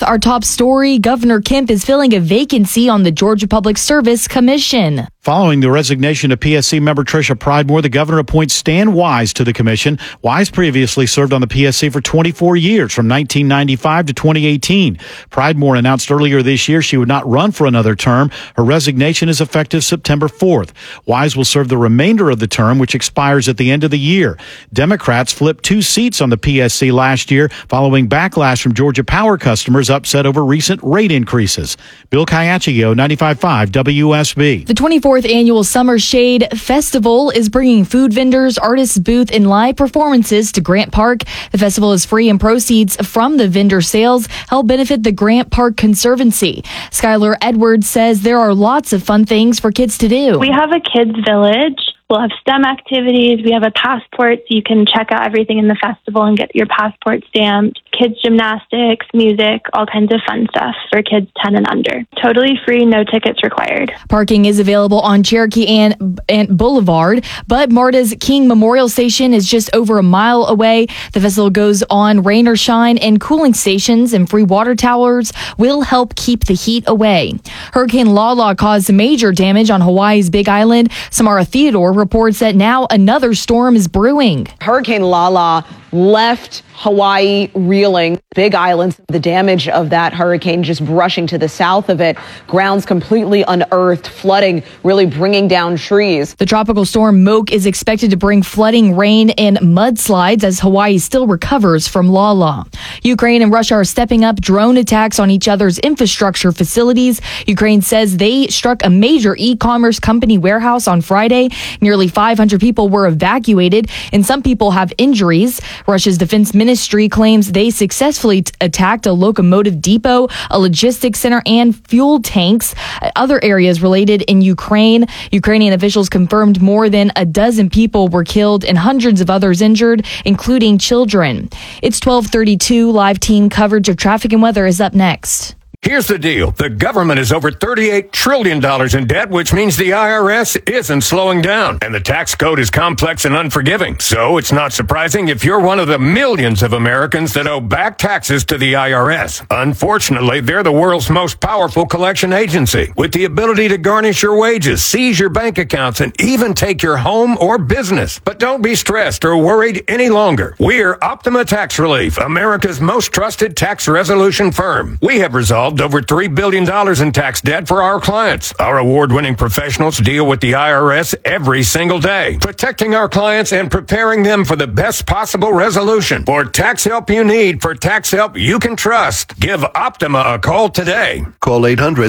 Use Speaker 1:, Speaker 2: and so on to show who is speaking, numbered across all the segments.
Speaker 1: our top story, Governor Kemp is filling a vacancy on the Georgia Public Service Commission.
Speaker 2: Following the resignation of PSC member Tricia Pridemore, the governor appoints Stan Wise to the commission. Wise previously served on the PSC for 24 years, from 1995 to 2018. Pridemore announced earlier this year she would not run for another term. Her resignation is effective September 4th. Wise will serve the remainder of the term, which expires at the end of the year. Democrats flipped 2 seats on the PSC last year following backlash from Georgia Power customers upset over recent rate increases. Bill Caiaccio, 95.5 WSB.
Speaker 1: The 24th Annual Summer Shade Festival is bringing food vendors, artists, booth, and live performances to Grant Park. The festival is free, and proceeds from the vendor sales help benefit the Grant Park Conservancy. Skylar Edwards says there are lots of fun things for kids to do.
Speaker 3: We have a kids' village. We'll have STEM activities. We have a passport, so you can check out everything in the festival and get your passport stamped. Kids gymnastics, music, all kinds of fun stuff for kids 10 and under. Totally free, no tickets required.
Speaker 1: Parking is available on Cherokee and Boulevard, but Marta's King Memorial Station is just over a mile away. The festival goes on rain or shine, and cooling stations and free water towers will help keep the heat away. Hurricane Lala caused major damage on Hawaii's Big Island. Samara Theodore reports that now another storm is brewing.
Speaker 4: Hurricane Lala left Hawaii reeling. Big Island, the damage of that hurricane just brushing to the south of it. Grounds completely unearthed, flooding, really bringing down trees.
Speaker 1: The tropical storm Moke is expected to bring flooding, rain, and mudslides as Hawaii still recovers from Lala. Ukraine and Russia are stepping up drone attacks on each other's infrastructure facilities. Ukraine says they struck a major e-commerce company warehouse on Friday. Nearly 500 people were evacuated, and some people have injuries. Russia's defense ministry claims they successfully attacked a locomotive depot, a logistics center, and fuel tanks. Other areas related in Ukraine. Ukrainian officials confirmed more than a dozen people were killed and hundreds of others injured, including children. It's 12:32. Live team coverage of traffic and weather is up next.
Speaker 5: Here's the deal. The government is over $38 trillion in debt, which means the IRS isn't slowing down. And the tax code is complex and unforgiving. So it's not surprising if you're one of the millions of Americans that owe back taxes to the IRS. Unfortunately, they're the world's most powerful collection agency, with the ability to garnish your wages, seize your bank accounts, and even take your home or business. But don't be stressed or worried any longer. We're Optima Tax Relief, America's most trusted tax resolution firm. We have resolved over $3 billion in tax debt for our clients. Our award-winning professionals deal with the IRS every single day, protecting our clients and preparing them for the best possible resolution. For tax help you need, for tax help you can trust, give Optima a call today.
Speaker 6: Call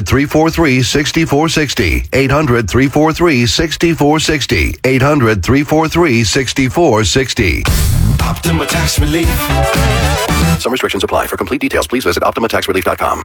Speaker 6: 800-343-6460. 800-343-6460. 800-343-6460.
Speaker 7: Optima Tax Relief.
Speaker 6: Some restrictions apply. For complete details, please visit OptimaTaxRelief.com.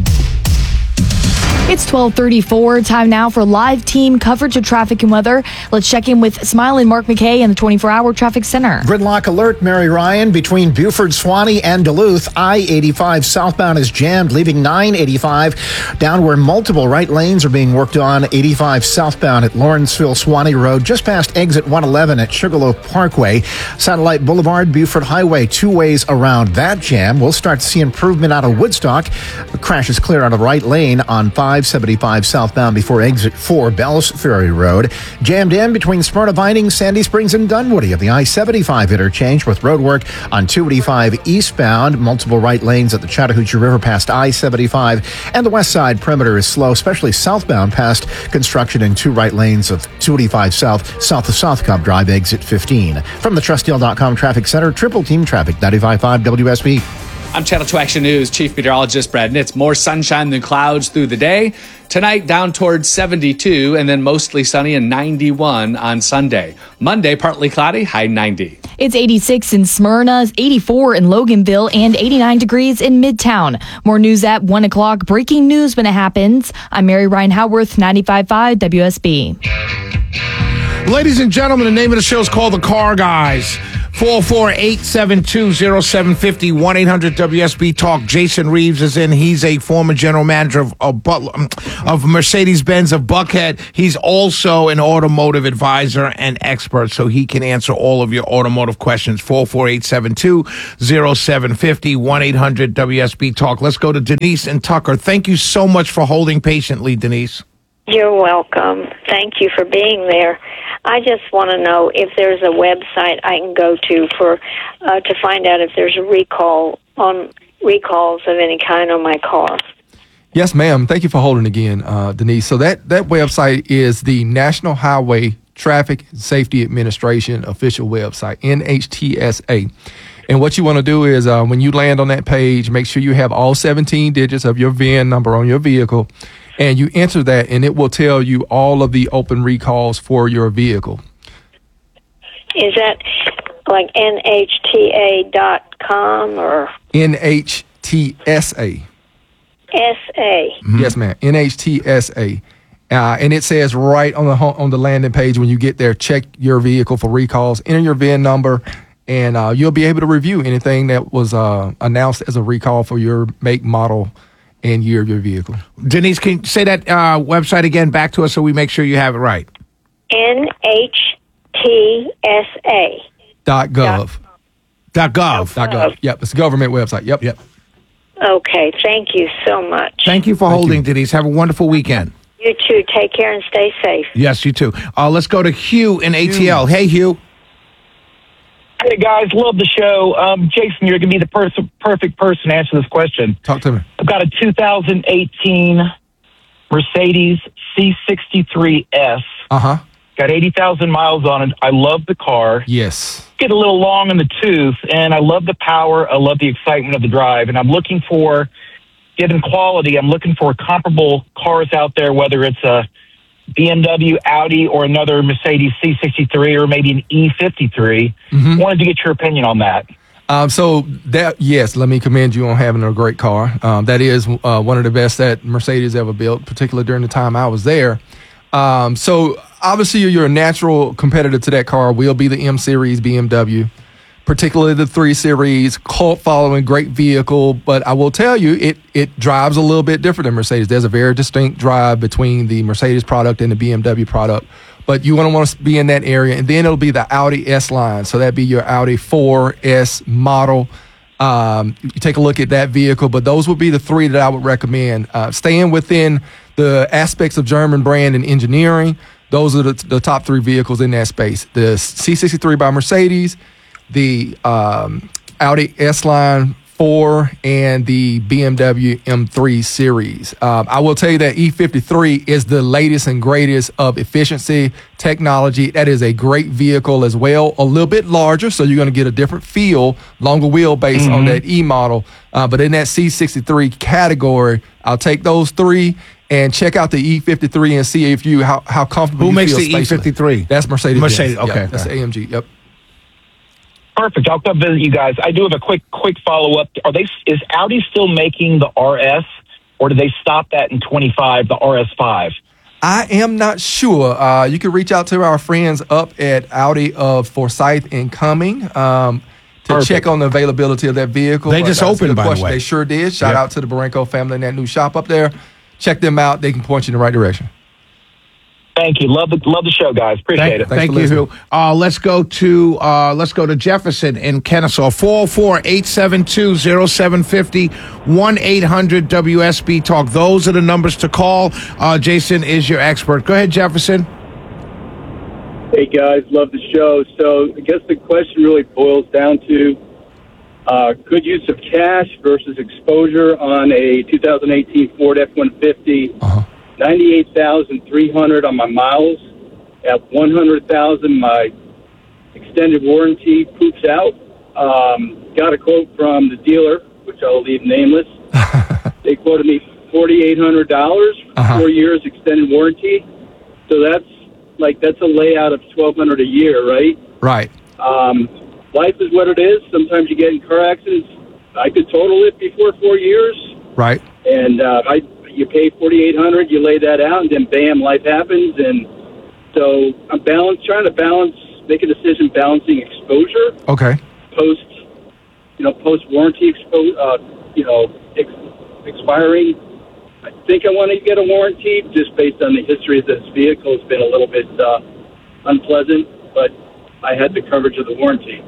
Speaker 1: It's 12:34. Time now for live team coverage of traffic and weather. Let's check in with Smile and Mark McKay in the 24-hour traffic center.
Speaker 8: Gridlock alert, Mary Ryan. Between Buford, Suwannee, and Duluth, I-85 southbound is jammed, leaving 985 down where multiple right lanes are being worked on. 85 southbound at Lawrenceville-Suwannee Road, just past exit 111 at Sugarloaf Parkway. Satellite Boulevard, Buford Highway, 2 ways around that jam. We'll start to see improvement out of Woodstock. The crash is clear out of right lane on 575 southbound before exit 4 Bells Ferry Road. Jammed in between Smyrna Vining, Sandy Springs, and Dunwoody at the I-75 interchange with road work on 285 eastbound. Multiple right lanes at the Chattahoochee River past I-75. And the west side perimeter is slow, especially southbound past construction in 2 right lanes of 285 south of South Cobb Drive, exit 15. From the TrustDeal.com Traffic Center, Triple Team Traffic, 95.5 WSB.
Speaker 9: I'm Channel 2 Action News Chief Meteorologist Brad Nitz. More sunshine than clouds through the day. Tonight down towards 72 and then mostly sunny and 91 on Sunday. Monday partly cloudy, high 90.
Speaker 1: It's 86 in Smyrna, 84 in Loganville, and 89 degrees in Midtown. More news at 1 o'clock. Breaking news when it happens. I'm Mary Ryan Howarth, 95.5 WSB.
Speaker 10: Ladies and gentlemen, the name of the show is called The Car Guys. 448-720-0750, 1-800-WSB Talk. Jason Reeves is in. He's a former general manager of Mercedes-Benz of Buckhead. He's also an automotive advisor and expert, so he can answer all of your automotive questions. 448-720-0750, 1-800-WSB Talk. Let's go to Denise and Tucker. Thank you so much for holding patiently, Denise.
Speaker 11: You're welcome. Thank you for being there. I just want to know if there's a website I can go to to find out if there's a recalls of any kind on my car.
Speaker 12: Yes, ma'am. Thank you for holding again, Denise. So that website is the National Highway Traffic Safety Administration official website, NHTSA. And what you want to do is when you land on that page, make sure you have all 17 digits of your VIN number on your vehicle. And you enter that, and it will tell you all of the open recalls for your vehicle.
Speaker 11: Is that like NHTA.com or?
Speaker 12: NHTSA.
Speaker 11: SA.
Speaker 12: Yes, ma'am. NHTSA. And it says right on the landing page when you get there, check your vehicle for recalls, enter your VIN number, and you'll be able to review anything that was announced as a recall for your make, model, and year of your vehicle.
Speaker 10: Denise, can you say that website again back to us so we make sure you have it right?
Speaker 11: NHTSA.
Speaker 12: .gov.
Speaker 10: .gov.
Speaker 12: Yep, it's a government website. Yep.
Speaker 11: Okay, thank you so much.
Speaker 10: Thank you for holding, Denise. Have a wonderful weekend.
Speaker 11: You too. Take care and stay safe.
Speaker 10: Yes, you too. Let's go to Hugh in ATL. Hey, Hugh.
Speaker 13: Hey, guys, love the show. Jason, you're going to be the perfect person to answer this question.
Speaker 12: Talk to me.
Speaker 13: I've got a 2018 Mercedes C63S.
Speaker 12: Uh-huh.
Speaker 13: Got 80,000 miles on it. I love the car.
Speaker 12: Yes.
Speaker 13: Get a little long in the tooth, and I love the power. I love the excitement of the drive, and I'm looking for, given quality, I'm looking for comparable cars out there, whether it's a BMW, Audi, or another Mercedes C63, or maybe an E53. Wanted to get your opinion on that.
Speaker 12: Yes, let me commend you on having a great car. That is one of the best that Mercedes ever built, particularly during the time I was there. So obviously you're a natural competitor to that car will be the M Series BMW, particularly the 3 Series, cult following, great vehicle. But I will tell you, it drives a little bit different than Mercedes. There's a very distinct drive between the Mercedes product and the BMW product. But you want to be in that area. And then it'll be the Audi S line. So that'd be your Audi 4S model. You take a look at that vehicle. But those would be the 3 that I would recommend. Staying within the aspects of German brand and engineering, those are the top 3 vehicles in that space. The C63 by Mercedes, the Audi S-Line 4, and the BMW M3 series. I will tell you that E53 is the latest and greatest of efficiency technology. That is a great vehicle as well. A little bit larger, so you're going to get a different feel, longer wheelbase on that E model. But in that C63 category, I'll take those 3 and check out the E53 and see if how comfortable you feel.
Speaker 10: Who makes the E53?
Speaker 12: That's Mercedes.
Speaker 10: Mercedes, okay.
Speaker 12: That's the AMG, yep.
Speaker 13: Perfect. I'll come visit you guys. I do have a quick follow-up. Is Audi still making the RS, or did they stop that in 25, the RS5?
Speaker 12: I am not sure. You can reach out to our friends up at Audi of Forsyth and Cumming to check on the availability of that vehicle.
Speaker 10: They just opened, by the way.
Speaker 12: They sure did. Shout out to the Barenco family in that new shop up there. Check them out. They can point you in the right direction.
Speaker 13: Thank you. Love the show, guys. Appreciate it.
Speaker 10: Thank you. Let's go to Jefferson in Kennesaw. 404-872-0750, 1-800-WSB Talk. Those are the numbers to call. Jason is your expert. Go ahead, Jefferson.
Speaker 14: Hey, guys. Love the show. So I guess the question really boils down to good use of cash versus exposure on a 2018 Ford F-150. 98,300 on my miles. At 100,000, my extended warranty poops out. Got a quote from the dealer, which I'll leave nameless. They quoted me $4,800 for 4 years extended warranty. So that's a layout of $1,200 a year, right?
Speaker 12: Right.
Speaker 14: Life is what it is. Sometimes you get in car accidents. I could total it before 4 years.
Speaker 12: Right.
Speaker 14: And you pay $4,800, you lay that out, and then bam, life happens, and So I'm trying to make a decision balancing exposure
Speaker 12: Okay.
Speaker 14: post warranty expiring. I think I want to get a warranty just based on the history of this vehicle. It's been a little bit unpleasant, but I had the coverage of the warranty.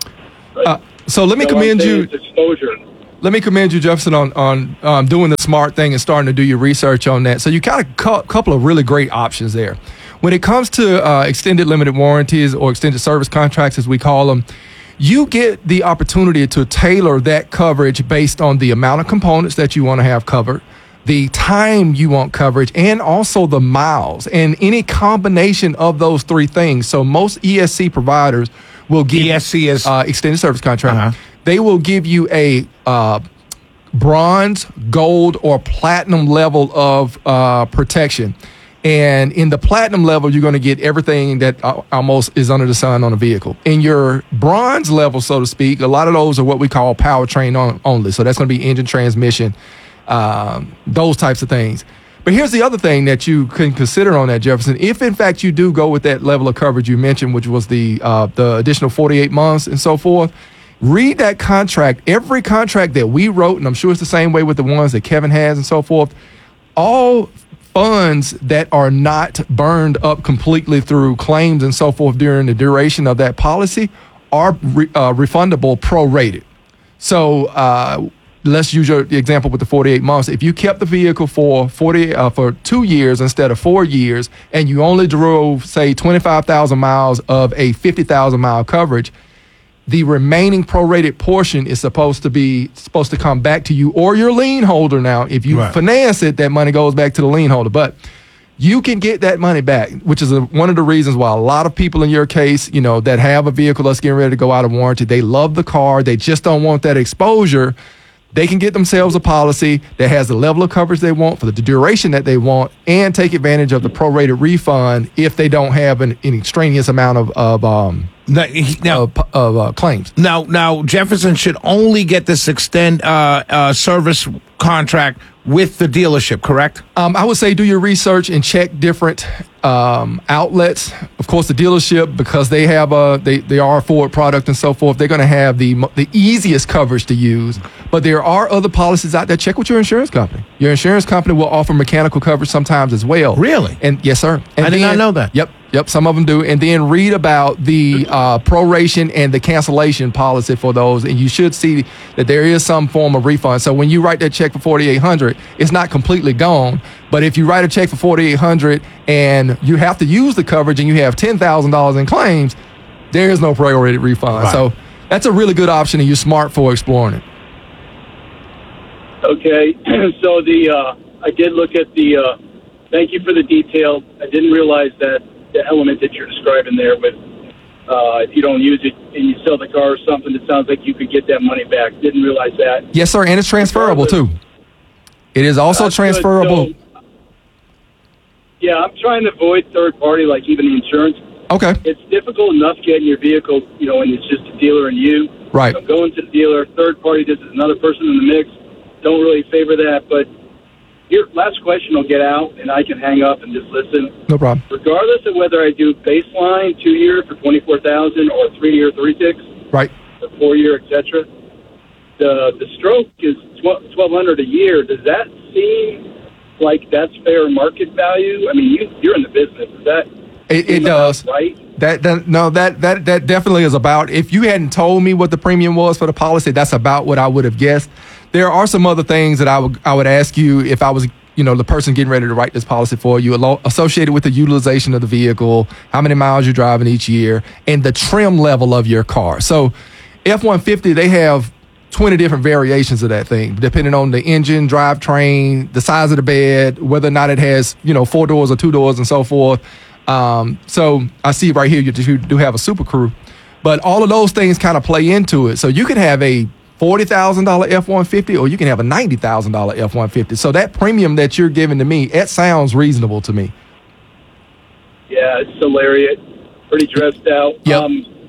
Speaker 12: So let me commend you.
Speaker 14: Exposure.
Speaker 12: Let me commend you, Jefferson, on doing the smart thing and starting to do your research on that. So you got a couple of really great options there. When it comes to extended limited warranties or extended service contracts, as we call them, you get the opportunity to tailor that coverage based on the amount of components that you want to have covered, the time you want coverage, and also the miles, and any combination of those three things. So most ESC providers will give
Speaker 10: ESC is
Speaker 12: extended service contract. They will give you a bronze, gold, or platinum level of protection. And in the platinum level, you're going to get everything that almost is under the sun on a vehicle. In your bronze level, so to speak, a lot of those are what we call powertrain only. So that's going to be engine, transmission, those types of things. But here's the other thing that you can consider on that, Jefferson. If, in fact, you do go with that level of coverage you mentioned, which was the additional 48 months and so forth, read that contract. Every contract that we wrote, and I'm sure it's the same way with the ones that Kevin has and so forth, all funds that are not burned up completely through claims and so forth during the duration of that policy are refundable prorated. So let's use your example with the 48 months. If you kept the vehicle for 2 years instead of 4 years, and you only drove, say, 25,000 miles of a 50,000 mile coverage, the remaining prorated portion is supposed to come back to you or your lien holder. Now, if you finance it, that money goes back to the lien holder. But you can get that money back, which is one of the reasons why a lot of people in your case, that have a vehicle that's getting ready to go out of warranty, they love the car, they just don't want that exposure. They can get themselves a policy that has the level of coverage they want for the duration that they want, and take advantage of the prorated refund if they don't have an extraneous amount of claims.
Speaker 10: Now, Jefferson should only get this extend service contract with the dealership, correct?
Speaker 12: I would say do your research and check different outlets. Of course, the dealership, because they have they are a Ford product and so forth, they're going to have the easiest coverage to use. But there are other policies out there. Check with your insurance company. Your insurance company will offer mechanical coverage sometimes as well.
Speaker 10: Really?
Speaker 12: And yes, sir. And
Speaker 10: I did not know that.
Speaker 12: Yep, some of them do. And then read about the proration and the cancellation policy for those, and you should see that there is some form of refund. So when you write that check for $4,800, it's not completely gone. But if you write a check for $4,800 and you have to use the coverage and you have $10,000 in claims, there is no prorated refund.
Speaker 10: Right.
Speaker 12: So that's a really good option, and you're smart for exploring it.
Speaker 14: Okay, so I did look at the. Thank you for the detail. I didn't realize that the element that you're describing there with if you don't use it and you sell the car or something, it sounds like you could get that money back. Didn't realize that.
Speaker 12: Yes, sir, and it's transferable too. It is also transferable.
Speaker 14: So, yeah, I'm trying to avoid third party, like even the insurance.
Speaker 12: Okay.
Speaker 14: It's difficult enough getting your vehicle, when it's just a dealer and you.
Speaker 12: Right.
Speaker 14: So going to the dealer, third party, this is another person in the mix. Don't really favor that, but your last question will get out, and I can hang up and just listen.
Speaker 12: No problem.
Speaker 14: Regardless of whether I do baseline 2-year for $24,000 or 3-year 36,
Speaker 12: right,
Speaker 14: the 4-year, etc. The stroke is $1,200 a year. Does that seem like that's fair market value? I mean, you're in the business. Is that
Speaker 12: it does,
Speaker 14: right?
Speaker 12: That definitely is about. If you hadn't told me what the premium was for the policy, that's about what I would have guessed. There are some other things that I would ask you if I was, the person getting ready to write this policy for you, associated with the utilization of the vehicle, how many miles you're driving each year, and the trim level of your car. So F-150, they have 20 different variations of that thing, depending on the engine, drivetrain, the size of the bed, whether or not it has, 4 doors or 2 doors and so forth. So I see right here you do have a Super Crew, but all of those things kind of play into it. So you could have a $40,000 F-150 or you can have a $90,000 F-150. So that premium that you're giving to me, it sounds reasonable to me.
Speaker 14: Yeah, it's hilarious. Pretty dressed out.
Speaker 12: Yep.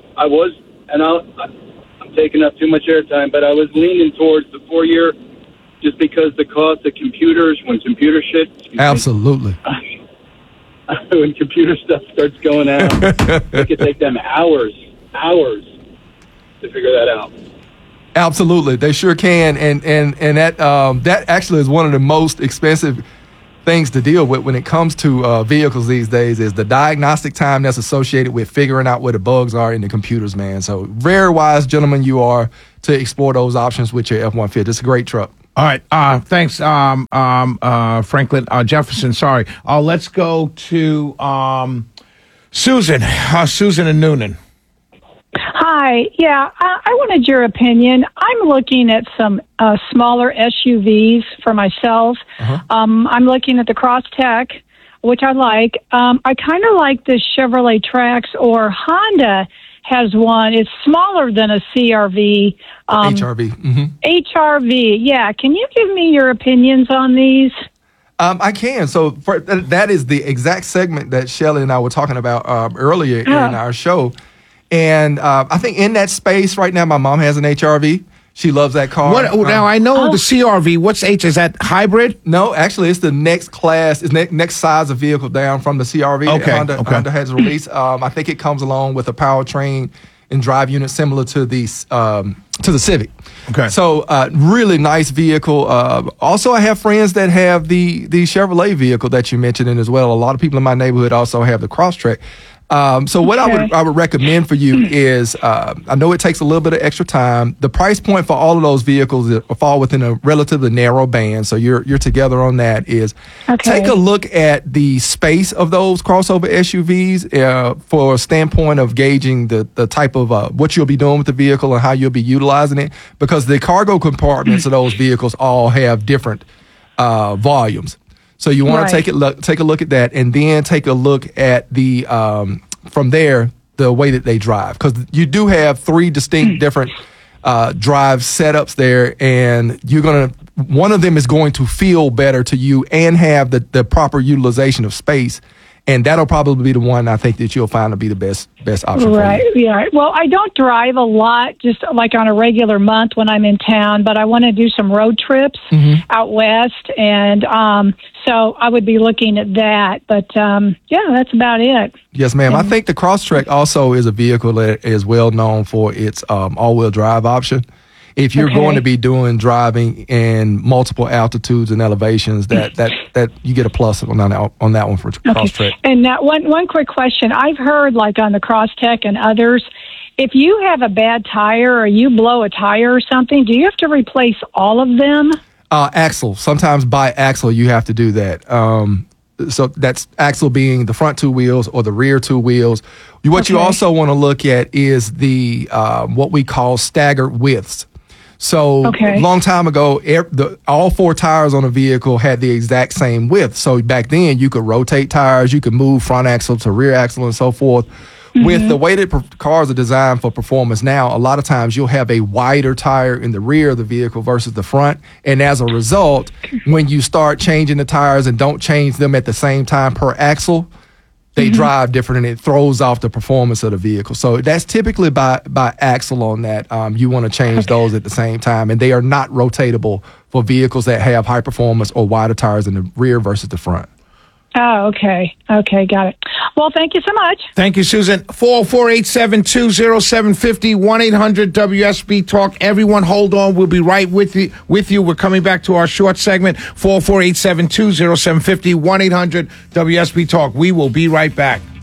Speaker 14: I'm taking up too much airtime, but I was leaning towards the 4-year just because the cost of computers, when computer shit.
Speaker 12: Absolutely.
Speaker 14: when computer stuff starts going out, it could take them hours to figure that out.
Speaker 12: Absolutely, they sure can, and that actually is one of the most expensive things to deal with when it comes to vehicles these days is the diagnostic time that's associated with figuring out where the bugs are in the computers, man. So very wise gentleman you are to explore those options with your F-150. It's a great truck.
Speaker 10: All right. Thanks, Franklin Jefferson. Sorry. Let's go to Susan. Susan and Noonan.
Speaker 15: Hi. Yeah, I wanted your opinion. I'm looking at some smaller SUVs for myself. I'm looking at the Crosstrek, which I like. I kind of like the Chevrolet Trax, or Honda has one. It's smaller than a CRV.
Speaker 12: HRV.
Speaker 15: HRV, yeah. Can you give me your opinions on these?
Speaker 12: I can. So that is the exact segment that Shelley and I were talking about earlier in our show. And I think in that space right now, my mom has an HRV. She loves that car.
Speaker 10: Now, I know the CRV. What's H? Is that hybrid?
Speaker 12: No, actually, it's the next class. It's next size of vehicle down from the CRV.
Speaker 10: Okay.
Speaker 12: Honda has released. I think it comes along with a powertrain and drive unit similar to the Civic.
Speaker 10: Okay.
Speaker 12: So really nice vehicle. Also, I have friends that have the Chevrolet vehicle that you mentioned in as well. A lot of people in my neighborhood also have the Crosstrek. So what I would recommend for you is, I know it takes a little bit of extra time. The price point for all of those vehicles fall within a relatively narrow band. So you're together on that is take a look at the space of those crossover SUVs for a standpoint of gauging the type of what you'll be doing with the vehicle and how you'll be utilizing it, because the cargo compartments of those vehicles all have different volumes. So you want to take a look at that, and then take a look at the from there the way that they drive, because you do have three distinct different drive setups there, and one of them is going to feel better to you and have the proper utilization of space. And that'll probably be the one I think that you'll find to be the best option for you.
Speaker 15: Yeah. Well, I don't drive a lot, just like on a regular month when I'm in town, but I want to do some road trips out west. And so I would be looking at that. But, yeah, that's about it.
Speaker 12: Yes, ma'am. I think the Crosstrek also is a vehicle that is well known for its all-wheel drive option. If you're going to be doing driving in multiple altitudes and elevations, that you get a plus on that one for Crosstrek.
Speaker 15: And now one quick question. I've heard, like on the Crosstrek and others, if you have a bad tire or you blow a tire or something, do you have to replace all of them?
Speaker 12: Axle. Sometimes by axle you have to do that. So that's axle being the front two wheels or the rear two wheels. What you also want to look at is the what we call staggered widths. So a long time ago, all four tires on a vehicle had the exact same width. So back then, you could rotate tires, you could move front axle to rear axle and so forth. With the way that cars are designed for performance now, a lot of times you'll have a wider tire in the rear of the vehicle versus the front. And as a result, when you start changing the tires and don't change them at the same time per axle, they drive different, and it throws off the performance of the vehicle. So that's typically by axle on that. You want to change those at the same time, and they are not rotatable for vehicles that have high performance or wider tires in the rear versus the front.
Speaker 15: Oh, okay. Okay, got it. Well, thank you so much.
Speaker 10: Thank you, Susan. 404-872-0750, 1-800-WSB Talk. Everyone, hold on. We'll be right with you. We're coming back to our short segment, 404-872-0750, 1-800-WSB Talk. We will be right back.